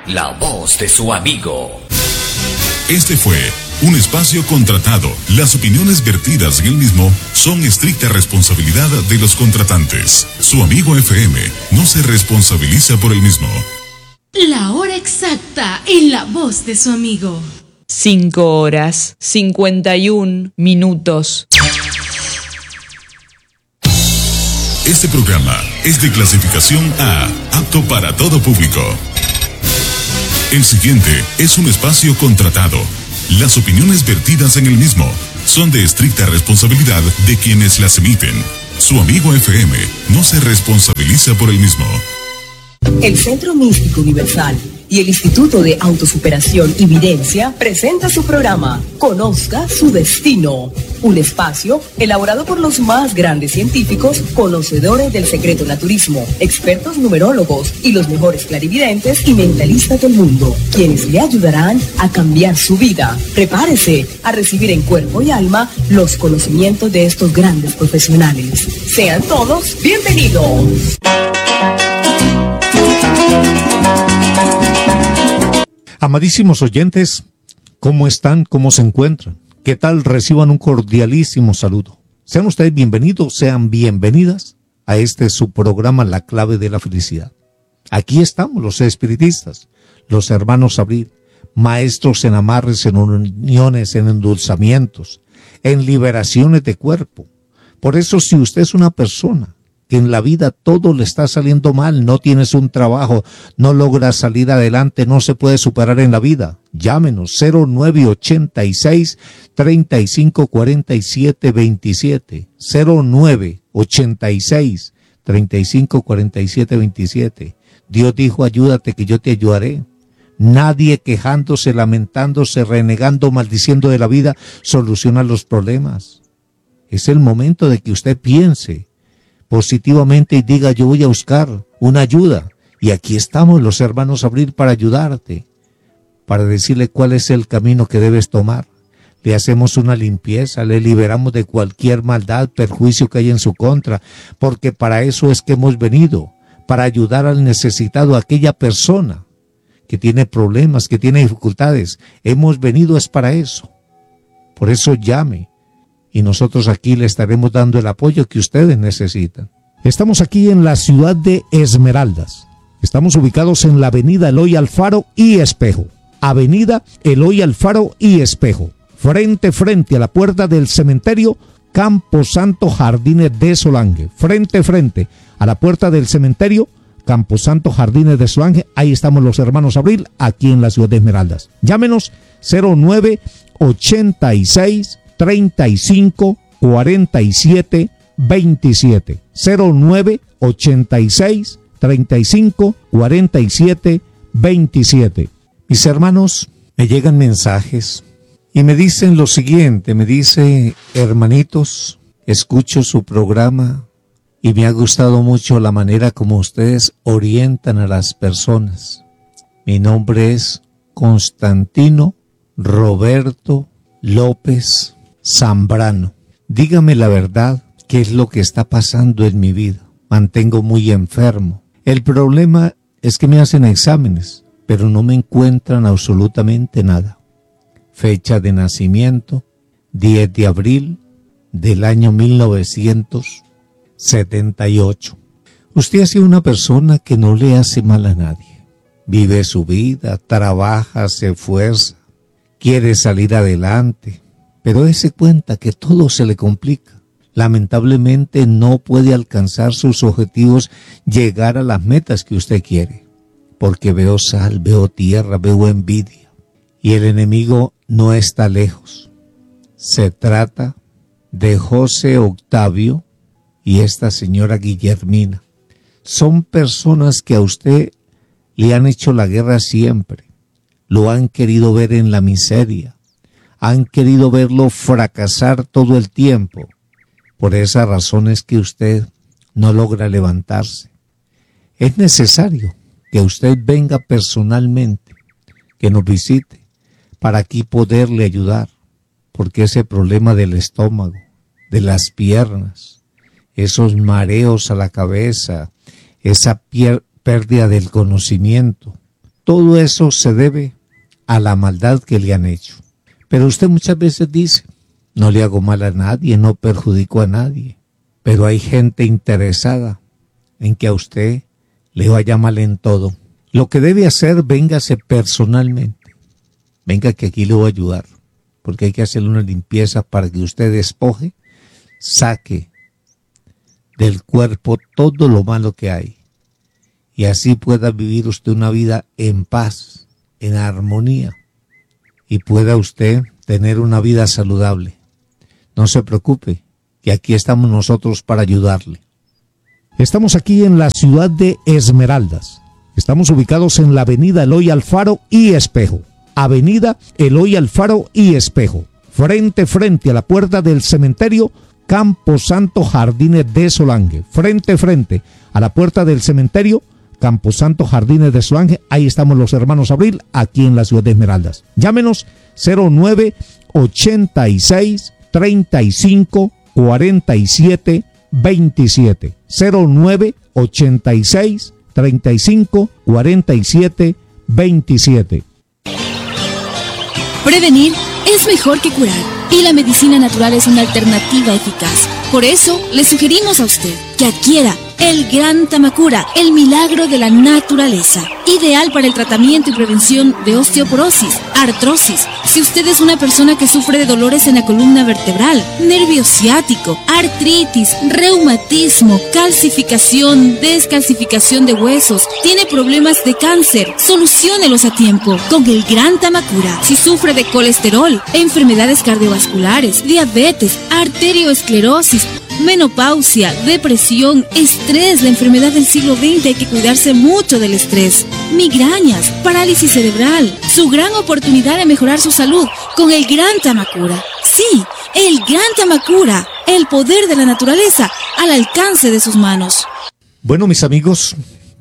la voz de su amigo. Este fue un espacio contratado. Las opiniones vertidas en el mismo son estricta responsabilidad de los contratantes. Su amigo FM no se responsabiliza por el mismo. La hora exacta en la voz de su amigo. 5:51. Este programa es de clasificación A, apto para todo público. El siguiente es un espacio contratado. Las opiniones vertidas en el mismo son de estricta responsabilidad de quienes las emiten. Su amigo FM no se responsabiliza por el mismo. El Centro Místico Universal y el Instituto de Autosuperación y Videncia presenta su programa Conozca su Destino, un espacio elaborado por los más grandes científicos, conocedores del secreto naturismo, expertos numerólogos y los mejores clarividentes y mentalistas del mundo, quienes le ayudarán a cambiar su vida. Prepárese a recibir en cuerpo y alma los conocimientos de estos grandes profesionales. Sean todos bienvenidos. Amadísimos oyentes, ¿cómo están? ¿Cómo se encuentran? ¿Qué tal? Reciban un cordialísimo saludo. Sean ustedes bienvenidos, sean bienvenidas a este su programa La Clave de la Felicidad. Aquí estamos los espiritistas, los hermanos Abril, maestros en amarres, en uniones, en endulzamientos, en liberaciones de cuerpo. Por eso, si usted es una persona que en la vida todo le está saliendo mal, no tienes un trabajo, no logras salir adelante, no se puede superar en la vida, llámenos 0986 35 47 27, 0986 35 47 27. Dios dijo, ayúdate que yo te ayudaré. Nadie quejándose, lamentándose, renegando, maldiciendo de la vida, soluciona los problemas. Es el momento de que usted piense positivamente y diga, yo voy a buscar una ayuda. Y aquí estamos los hermanos Abril para ayudarte, para decirle cuál es el camino que debes tomar. Le hacemos una limpieza, le liberamos de cualquier maldad, perjuicio que hay en su contra, porque para eso es que hemos venido, para ayudar al necesitado, a aquella persona que tiene problemas, que tiene dificultades. Hemos venido es para eso. Por eso llame. Y nosotros aquí le estaremos dando el apoyo que ustedes necesitan. Estamos aquí en la ciudad de Esmeraldas. Estamos ubicados en la avenida Eloy Alfaro y Espejo. Avenida Eloy Alfaro y Espejo. Frente a la puerta del cementerio Camposanto Jardines de Solange. Frente a la puerta del cementerio Camposanto Jardines de Solange. Ahí estamos los hermanos Abril, aquí en la ciudad de Esmeraldas. Llámenos 0986 35 47 27, 0986 35 47 27. Mis hermanos, me llegan mensajes y me dicen lo siguiente, me dice, hermanitos, escucho su programa y me ha gustado mucho la manera como ustedes orientan a las personas. Mi nombre es Constantino Roberto López Zambrano. Dígame la verdad, ¿qué es lo que está pasando en mi vida? Mantengo muy enfermo. El problema es que me hacen exámenes, pero no me encuentran absolutamente nada. Fecha de nacimiento, 10 de abril del año 1978. Usted ha sido una persona que no le hace mal a nadie. Vive su vida, trabaja, se esfuerza, quiere salir adelante. Pero dése cuenta que todo se le complica. Lamentablemente no puede alcanzar sus objetivos, llegar a las metas que usted quiere. Porque veo sal, veo tierra, veo envidia. Y el enemigo no está lejos. Se trata de José Octavio y esta señora Guillermina. Son personas que a usted le han hecho la guerra siempre. Lo han querido ver en la miseria. Han querido verlo fracasar todo el tiempo. Por esa razón es que usted no logra levantarse. Es necesario que usted venga personalmente, que nos visite, para aquí poderle ayudar, porque ese problema del estómago, de las piernas, esos mareos a la cabeza, esa pérdida del conocimiento, todo eso se debe a la maldad que le han hecho. Pero usted muchas veces dice, no le hago mal a nadie, no perjudico a nadie. Pero hay gente interesada en que a usted le vaya mal en todo. Lo que debe hacer, véngase personalmente. Venga que aquí le voy a ayudar. Porque hay que hacerle una limpieza para que usted despoje, saque del cuerpo todo lo malo que hay. Y así pueda vivir usted una vida en paz, en armonía. Y pueda usted tener una vida saludable. No se preocupe, que aquí estamos nosotros para ayudarle. Estamos aquí en la ciudad de Esmeraldas. Estamos ubicados en la avenida Eloy Alfaro y Espejo. Avenida Eloy Alfaro y Espejo. Frente a la puerta del cementerio Camposanto Jardines de Solange. Frente a la puerta del cementerio Camposanto Jardines de Solange. Ahí estamos los hermanos Abril, aquí en la ciudad de Esmeraldas. Llámenos 0986 35 47 27. 0986 35 47 27. Prevenir es mejor que curar, y la medicina natural es una alternativa eficaz. Por eso, le sugerimos a usted que adquiera el Gran Tamacura, el milagro de la naturaleza, ideal para el tratamiento y prevención de osteoporosis, artrosis. Si usted es una persona que sufre de dolores en la columna vertebral, nervio ciático, artritis, reumatismo, calcificación, descalcificación de huesos, tiene problemas de cáncer, soluciónelos a tiempo con el Gran Tamacura. Si sufre de colesterol, enfermedades cardiovasculares, diabetes, arterioesclerosis, menopausia, depresión, estrés, la enfermedad del siglo XX, hay que cuidarse mucho del estrés, migrañas, parálisis cerebral, su gran oportunidad de mejorar su salud con el Gran Tamacura. Sí, el Gran Tamacura, el poder de la naturaleza al alcance de sus manos. Bueno, mis amigos,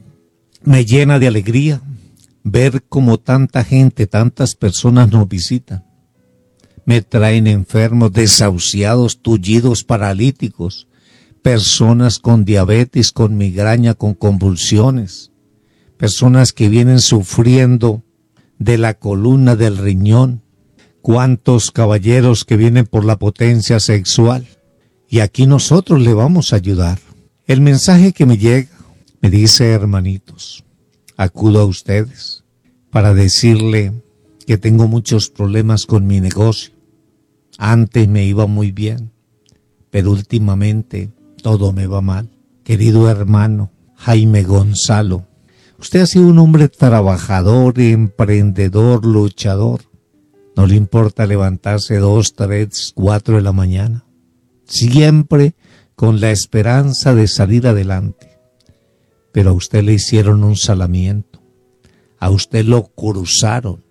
me llena de alegría ver cómo tanta gente, tantas personas nos visitan. Me traen enfermos, desahuciados, tullidos, paralíticos, personas con diabetes, con migraña, con convulsiones, personas que vienen sufriendo de la columna, del riñón, cuántos caballeros que vienen por la potencia sexual. Y aquí nosotros le vamos a ayudar. El mensaje que me llega me dice, hermanitos, acudo a ustedes para decirle que tengo muchos problemas con mi negocio. Antes me iba muy bien, pero últimamente todo me va mal. Querido hermano Jaime Gonzalo, usted ha sido un hombre trabajador, emprendedor, luchador. No le importa levantarse 2, 3, 4 de la mañana. Siempre con la esperanza de salir adelante. Pero a usted le hicieron un salamiento. A usted lo cruzaron.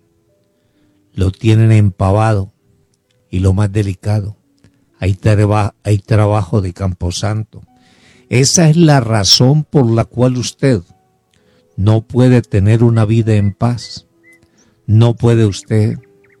Lo tienen empavado. Y lo más delicado, hay trabajo de camposanto. Esa es la razón por la cual usted no puede tener una vida en paz. No puede usted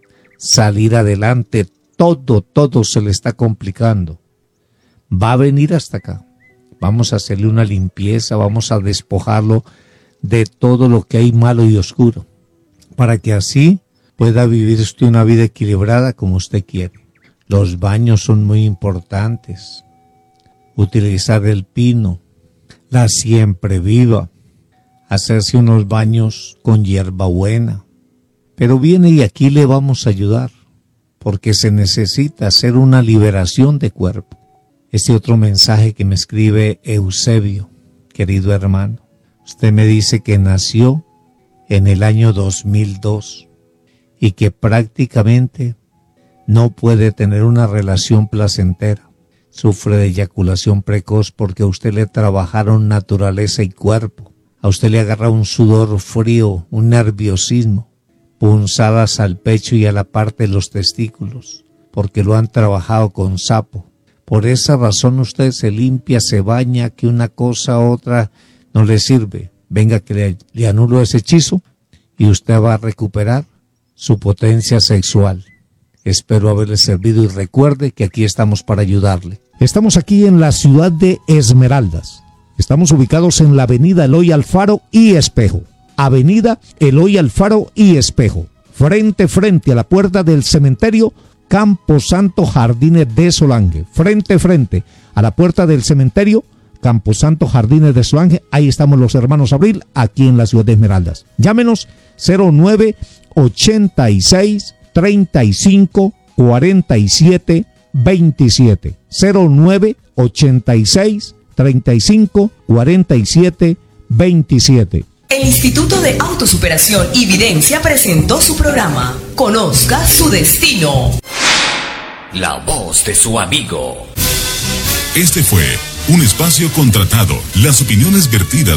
salir adelante. Todo se le está complicando. Va a venir hasta acá. Vamos a hacerle una limpieza, vamos a despojarlo de todo lo que hay malo y oscuro, para que así pueda vivir usted una vida equilibrada como usted quiere. Los baños son muy importantes. Utilizar el pino, la siempre viva, hacerse unos baños con hierbabuena. Pero viene y aquí le vamos a ayudar, porque se necesita hacer una liberación de cuerpo. Este otro mensaje que me escribe Eusebio, querido hermano. Usted me dice que nació en el año 2002 y que prácticamente no puede tener una relación placentera. Sufre de eyaculación precoz porque a usted le trabajaron naturaleza y cuerpo. A usted le agarra un sudor frío, un nerviosismo, punzadas al pecho y a la parte de los testículos, porque lo han trabajado con sapo. Por esa razón usted se limpia, se baña, que una cosa u otra no le sirve. Venga que le anulo ese hechizo y usted va a recuperar su potencia sexual. Espero haberle servido y recuerde que aquí estamos para ayudarle. Estamos aquí en la ciudad de Esmeraldas. Estamos ubicados en la avenida Eloy Alfaro y Espejo. Avenida Eloy Alfaro y Espejo, frente a la puerta del cementerio Camposanto Jardines de Solange, frente a la puerta del cementerio Camposanto Jardines de Solange. Ahí estamos los hermanos Abril, aquí en la ciudad de Esmeraldas. Llámenos 0986 35 47 27, 0986 35 47 27. El Instituto de Autosuperación y Videncia presentó su programa Conozca su Destino. La voz de su amigo. Este fue un espacio contratado. Las opiniones vertidas